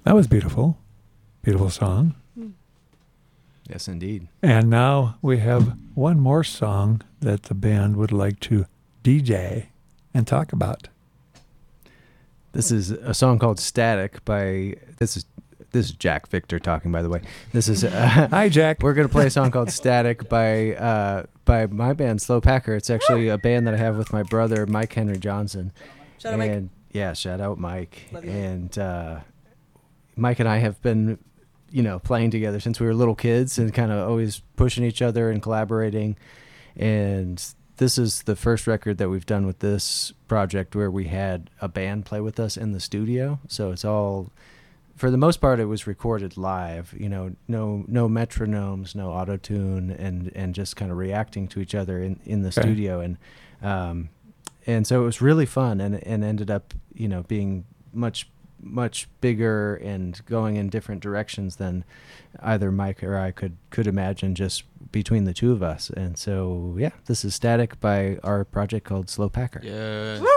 That was beautiful. Beautiful song. Yes, indeed. And now we have one more song that the band would like to DJ and talk about. This is a song called Static by, this is Jack Victor talking, by the way. This is Hi, Jack. We're going to play a song called Static by my band, Slow Packer. It's actually a band that I have with my brother, Mike Henry Johnson. Shout out, Mike. Yeah, shout out Mike. Love you. And Mike and I have been, playing together since we were little kids and kind of always pushing each other and collaborating. And this is the first record that we've done with this project where we had a band play with us in the studio. So it's all, for the most part, it was recorded live, no metronomes, no auto-tune, and just kind of reacting to each other in the studio. And so it was really fun and ended up, being much bigger and going in different directions than either Mike or I could imagine just between the two of us. And so, yeah, this is Static by our project called Slow Packer. Yeah. Woo!